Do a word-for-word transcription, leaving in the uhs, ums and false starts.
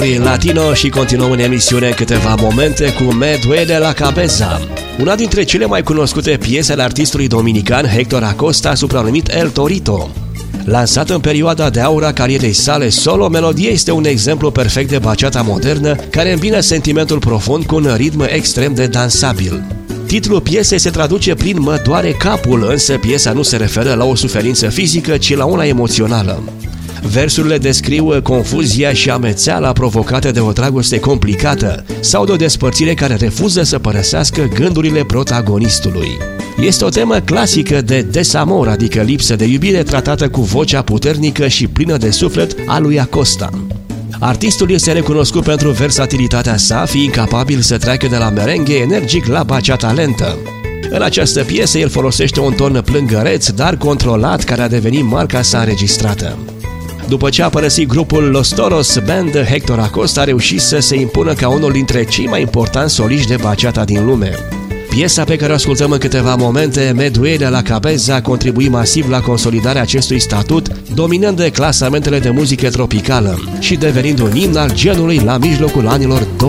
Latino și continuăm în emisiune în câteva momente cu Me Duele la Cabeza. Una dintre cele mai cunoscute piese ale artistului dominican Héctor Acosta, supranumit El Torito. Lansat în perioada de aur a carierei sale solo, melodia este un exemplu perfect de bachata modernă care îmbină sentimentul profund cu un ritm extrem de dansabil. Titlul piesei se traduce prin Mă doare capul, însă piesa nu se referă la o suferință fizică, ci la una emoțională. Versurile descriu confuzia și amețeala provocate de o dragoste complicată sau de o despărțire care refuză să părăsească gândurile protagonistului. Este o temă clasică de desamor, adică lipsă de iubire, tratată cu vocea puternică și plină de suflet a lui Acosta. Artistul este recunoscut pentru versatilitatea sa, fiind capabil să treacă de la merengue energic la bachata lentă. În această piesă el folosește un ton plângăreț, dar controlat, care a devenit marca sa înregistrată. După ce a părăsit grupul Los Toros Band, Héctor Acosta a reușit să se impună ca unul dintre cei mai importanți soliști de bachata din lume. Piesa pe care o ascultăm în câteva momente, Me Duele la Cabeza, a contribuit masiv la consolidarea acestui statut, dominând clasamentele de muzică tropicală și devenind un imn al genului la mijlocul anilor două mii.